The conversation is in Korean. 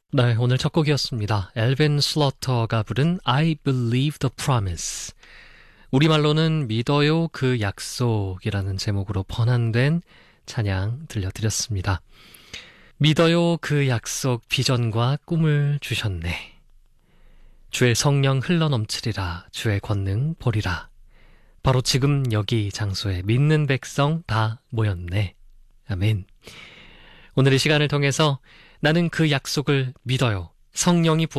네, 오늘 첫 곡이었습니다. 엘빈 슬러터가 부른 I Believe the Promise. 우리말로는 믿어요 그 약속이라는 제목으로 번안된 찬양 들려드렸습니다. 믿어요 그 약속 비전과 꿈을 주셨네. 주의 성령 흘러넘치리라 주의 권능 보리라. 바로 지금 여기 장소에 믿는 백성 다 모였네. 아멘. 오늘 이 시간을 통해서 나는 그 약속을 믿어요. 성령이 부어